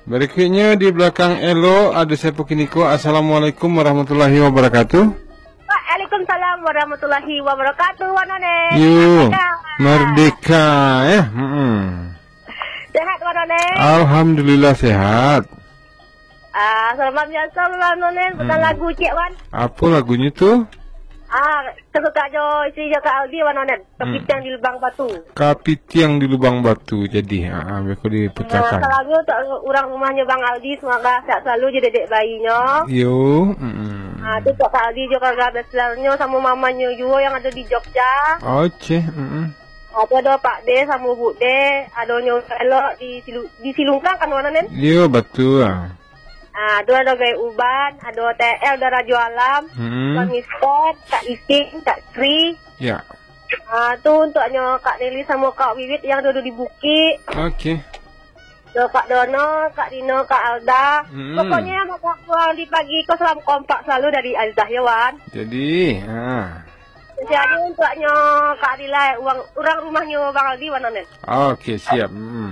Berikutnya di belakang Elo ada saya Pukiniko. Assalamualaikum warahmatullahi wabarakatuh. Waalaikumsalam warahmatullahi wabarakatuh, Wanone. Yuk, merdeka ya. Sehat, Wanone. Alhamdulillah sehat. Selamat biasa, Wanone. Bukan lagu Cik Wan. Apa lagunya tuh? Kesuka jo istri jo Kak Aldi, Wanone. Kapitiang di lubang batu. Kapitiang di lubang batu. Jadi, aku diputarkan. Lagu untuk orang rumahnya Bang Aldi, semoga sehat selalu jadi dedek bayinya. Yo. Itu untuk Kak Aldi juga keluarga besarnya sama mamanya juga yang ada di Jogja. Oke. Itu ada Pak D sama Bu D, ada nyoba elok di Silungkang kan Wanone. Yo, betul. Itu ada Gaya Uban, ada TL, ada Rajo Alam, Bang Mister, Kak Ising, Kak Sri. Ya. Itu untuknya Kak Nelly sama Kak Wiwit yang duduk di Bukit. Oke. Kak Dono, Kak Dino, Kak Alda. Pokoknya mau pulang di pagi ke selam kompak selalu dari Azdah ya Wan. Jadi, Jadi untuknya Kak Adila, orang rumahnya Bang Aldi Wanone. Oke, siap.